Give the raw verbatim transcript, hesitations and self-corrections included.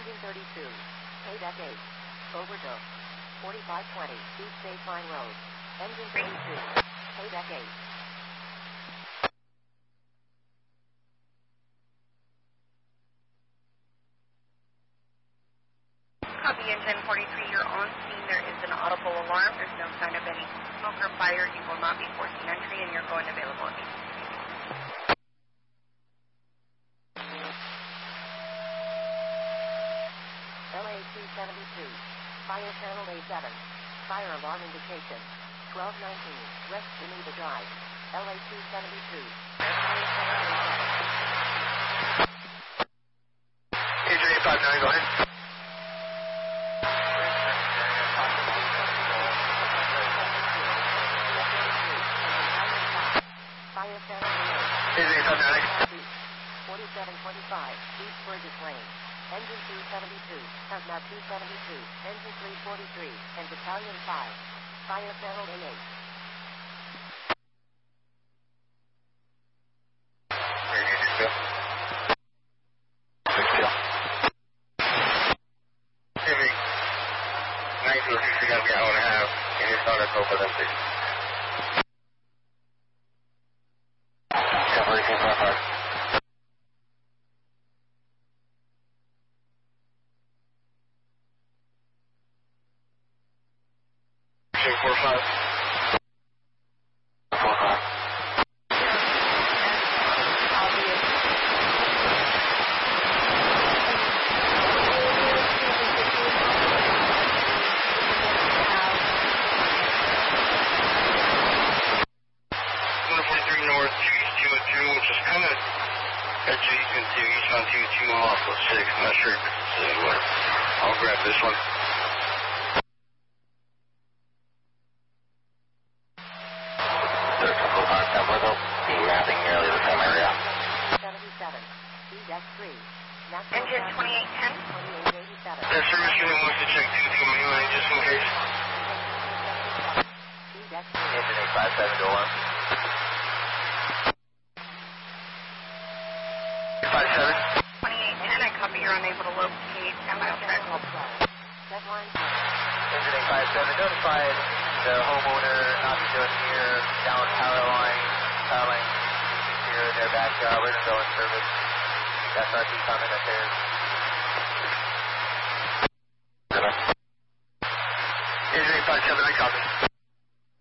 Engine thirty-two. K deck eight. Overdose. forty-five twenty. East Baseline Road. Engine thirty-two. K deck eight. Copy engine forty-three, you're on scene. There is an audible alarm. There's no sign of any smoke or fire. You will not be forcing entry, and you're going available at eight. L A two seventy-two. Fire channel A seven. Fire alarm indication. twelve nineteen. West Geneva Drive. L A two seventy-two. Fire channel A seven. Engine eight five nine, go ahead. Fire channel A eight. Engine eight five nine. forty-seven twenty-five. East Burgess Lane. Engine two seventy-two. Hazmat two seventy-two. Engine three forty-three. And Battalion five. Fire channel A eight. Ready to go. Six still. Heavy. nine two six, you gotta be an hour and a half. And you start at over them six. Cover eighteen five five. Four five. Four five. one forty-three north, two east two oh two, which is kind of adjacent to eastbound two oh two off of six. I'm not sure if it's uh, what. I'll grab this one. Engine twenty-eight ten. That service unit wants to check two two mainline just in case. Engine eight five seven, go on. eight five seven. twenty-eight ten, I copy you're unable to locate. Stand by, okay. Engine eight five seven, notified the homeowner not to go near down power line, power line here in their backyard. We're going to go in service. That's our key comment up there.